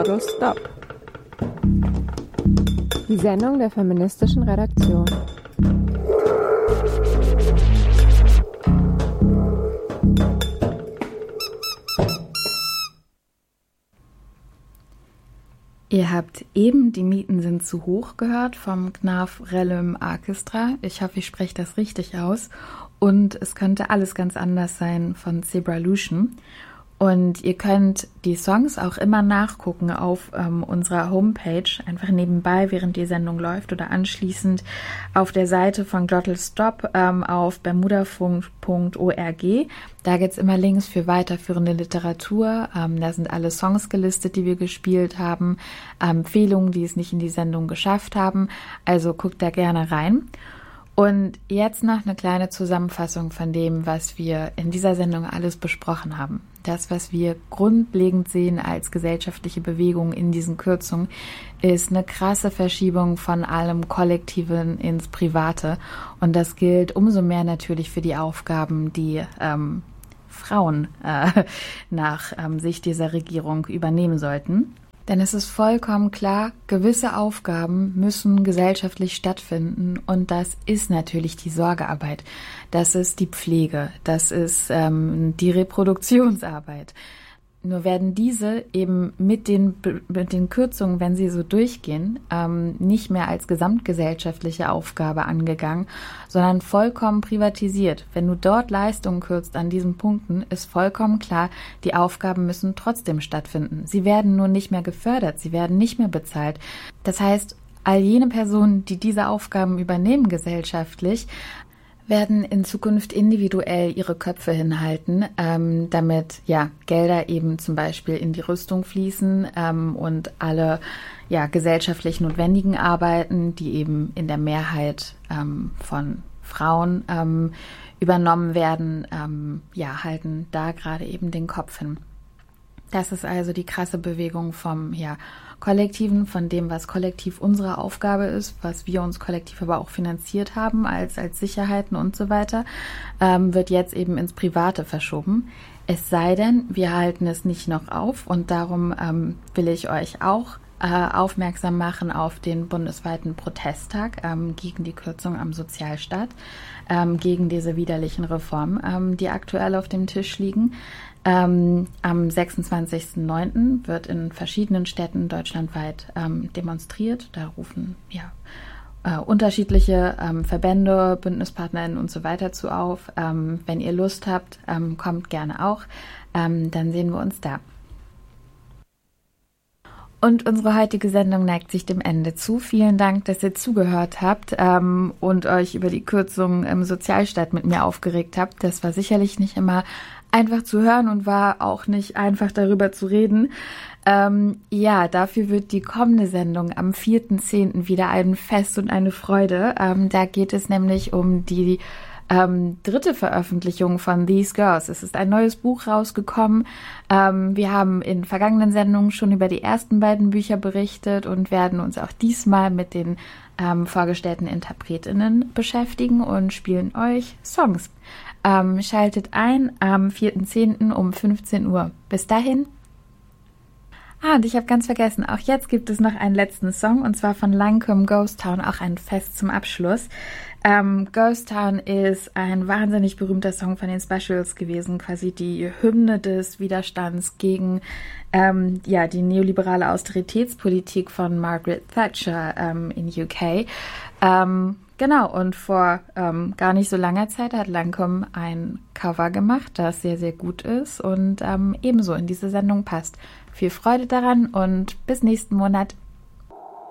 Total Stop. Die Sendung der feministischen Redaktion. Ihr habt eben "Die Mieten sind zu hoch" gehört vom Knarf Rellum Orchestra. Ich hoffe, ich spreche das richtig aus. Und "Es könnte alles ganz anders sein" von Zebralution. Und ihr könnt die Songs auch immer nachgucken auf unserer Homepage, einfach nebenbei, während die Sendung läuft oder anschließend auf der Seite von Total Stop auf bermudafunk.org. Da gibt's immer Links für weiterführende Literatur. Da sind alle Songs gelistet, die wir gespielt haben, Empfehlungen, die es nicht in die Sendung geschafft haben. Also guckt da gerne rein. Und jetzt noch eine kleine Zusammenfassung von dem, was wir in dieser Sendung alles besprochen haben. Das, was wir grundlegend sehen als gesellschaftliche Bewegung in diesen Kürzungen, ist eine krasse Verschiebung von allem Kollektiven ins Private. Und das gilt umso mehr natürlich für die Aufgaben, die Frauen nach Sicht dieser Regierung übernehmen sollten. Denn es ist vollkommen klar, gewisse Aufgaben müssen gesellschaftlich stattfinden und das ist natürlich die Sorgearbeit, das ist die Pflege, das ist die Reproduktionsarbeit. Nur werden diese eben mit den Kürzungen, wenn sie so durchgehen, nicht mehr als gesamtgesellschaftliche Aufgabe angegangen, sondern vollkommen privatisiert. Wenn du dort Leistungen kürzt an diesen Punkten, ist vollkommen klar, die Aufgaben müssen trotzdem stattfinden. Sie werden nur nicht mehr gefördert, sie werden nicht mehr bezahlt. Das heißt, all jene Personen, die diese Aufgaben übernehmen gesellschaftlich, werden in Zukunft individuell ihre Köpfe hinhalten, damit Gelder eben zum Beispiel in die Rüstung fließen und alle gesellschaftlich notwendigen Arbeiten, die eben in der Mehrheit von Frauen übernommen werden, halten da gerade eben den Kopf hin. Das ist also die krasse Bewegung vom Kollektiven, von dem, was kollektiv unsere Aufgabe ist, was wir uns kollektiv aber auch finanziert haben als Sicherheiten und so weiter, wird jetzt eben ins Private verschoben. Es sei denn, wir halten es nicht noch auf und darum will ich euch auch aufmerksam machen auf den bundesweiten Protesttag gegen die Kürzung am Sozialstaat, gegen diese widerlichen Reformen, die aktuell auf dem Tisch liegen. Am 26.09. wird in verschiedenen Städten deutschlandweit demonstriert. Da rufen unterschiedliche Verbände, BündnispartnerInnen und so weiter zu auf. Wenn ihr Lust habt, kommt gerne auch. Dann sehen wir uns da. Und unsere heutige Sendung neigt sich dem Ende zu. Vielen Dank, dass ihr zugehört habt und euch über die Kürzungen im Sozialstaat mit mir aufgeregt habt. Das war sicherlich nicht immer einfach zu hören und war auch nicht einfach darüber zu reden. Dafür wird die kommende Sendung am 4.10. wieder ein Fest und eine Freude. Da geht es nämlich um die dritte Veröffentlichung von These Girls. Es ist ein neues Buch rausgekommen. Wir haben in vergangenen Sendungen schon über die ersten beiden Bücher berichtet und werden uns auch diesmal mit den vorgestellten InterpretInnen beschäftigen und spielen euch Songs. Schaltet ein am 4.10. um 15 Uhr. Bis dahin. Und ich habe ganz vergessen, auch jetzt gibt es noch einen letzten Song, und zwar von Lancome Ghost Town, auch ein Fest zum Abschluss. Ghost Town ist ein wahnsinnig berühmter Song von den Specials gewesen, quasi die Hymne des Widerstands gegen die neoliberale Austeritätspolitik von Margaret Thatcher in UK. Und vor gar nicht so langer Zeit hat Lancome ein Cover gemacht, das sehr, sehr gut ist und ebenso in diese Sendung passt. Viel Freude daran und bis nächsten Monat.